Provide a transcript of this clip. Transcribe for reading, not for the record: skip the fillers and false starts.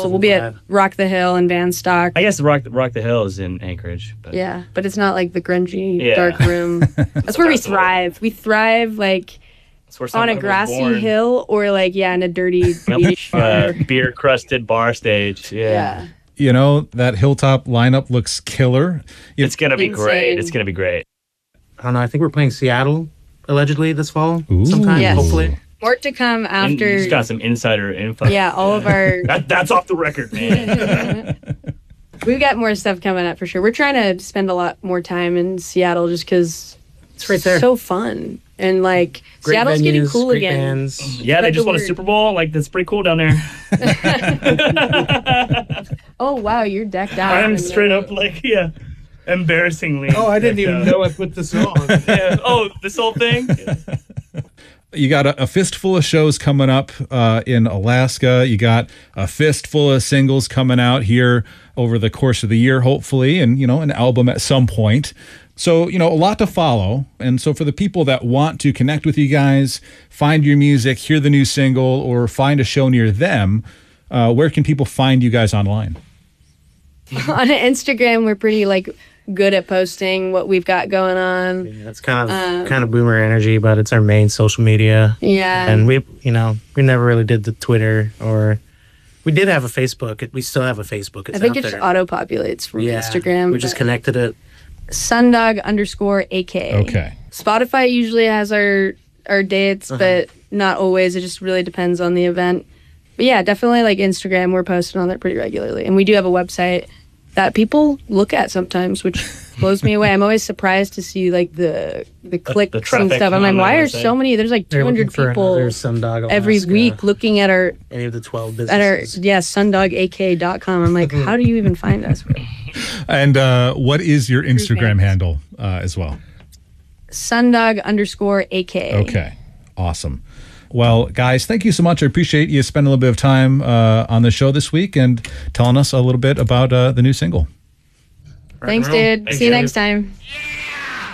So we'll be at Rock the Hill and Van Stock. I guess Rock the Hill is in Anchorage. But. Yeah, but it's not like the grungy dark room. That's where we thrive. We thrive like on a grassy hill or like in a dirty beer crusted bar stage. Yeah. You know, that Hilltop lineup looks killer. It's gonna be great. It's gonna be great. I don't know. I think we're playing Seattle allegedly this fall. Ooh. Sometime, yes. hopefully. More to come after. You just got some insider info. Yeah, all of our. That's off the record, man. We've got more stuff coming up for sure. We're trying to spend a lot more time in Seattle just because it's right there. So fun. And like great Seattle's venues, getting cool again. Bands. Yeah, they just won a Super Bowl. Like that's pretty cool down there. Oh wow, you're decked out. I'm straight up like embarrassingly. Oh, I didn't even know I put this on. Oh, this whole thing. You got a fistful of shows coming up in Alaska. You got a fistful of singles coming out here over the course of the year, hopefully, and, an album at some point. So, a lot to follow. And so for the people that want to connect with you guys, find your music, hear the new single, or find a show near them, where can people find you guys online? On Instagram, we're pretty good at posting what we've got going on. Yeah, it's kind of boomer energy, but it's our main social media. Yeah. And we never really did the Twitter, or we did have a Facebook. We still have a Facebook. It's I think out it there. auto-populates from Instagram. We just connected it. Sundog_AK. Okay. Spotify usually has our dates, but not always. It just really depends on the event. But yeah, definitely Instagram. We're posting on there pretty regularly. And we do have a website that people look at sometimes, which blows me away. I'm always surprised to see the clicks and stuff. I'm like, why are so many? There's 200 people every week looking at any of the 12 businesses. At our sundogak.com. I'm like, how do you even find us? And what is your Instagram handle as well? Sundog_AK. Okay, awesome. Well, guys, thank you so much. I appreciate you spending a little bit of time on the show this week and telling us a little bit about the new single. Thanks, dude. See you next time.